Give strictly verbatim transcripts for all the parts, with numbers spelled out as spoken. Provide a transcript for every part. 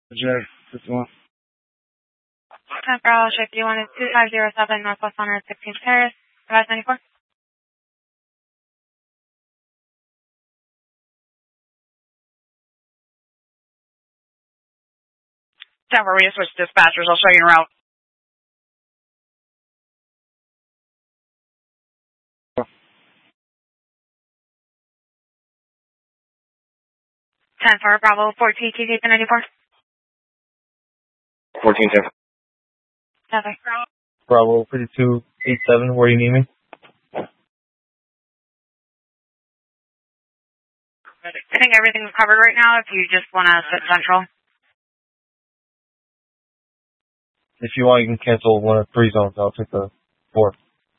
J, fifty-one. ten for All Shape D one is two five zero seven Northwest one sixteenth Terrace, Advice ninety-four. ten for we switch dispatchers. I'll show you en route. ten for Bravo fourteen T V ninety-four. fourteen ten. ten for Bravo fifty-two eighty-seven, where do you need me? I think everything's covered right now if you just want to sit central. If you want, you can cancel one of three zones. I'll take the four.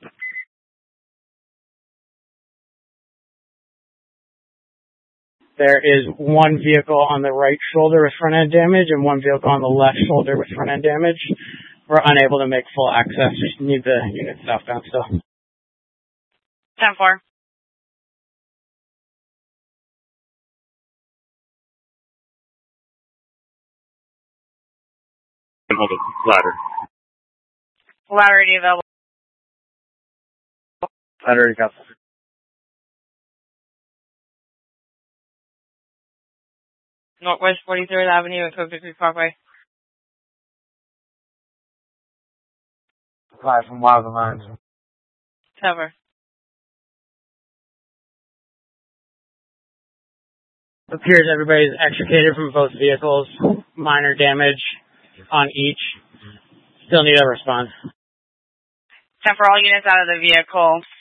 There is one vehicle on the right shoulder with front end damage and one vehicle on the left shoulder with front end damage. We're unable to make full access. We need the unit southbound still. ten four. Hold the ladder. Ladder already available. I already got this. Northwest forty-third Avenue and Cook Creek Parkway. Five from Wild and Lines. Cover. Appears everybody's extricated from both vehicles. Minor damage on each. Still need a response. ten for all units out of the vehicle.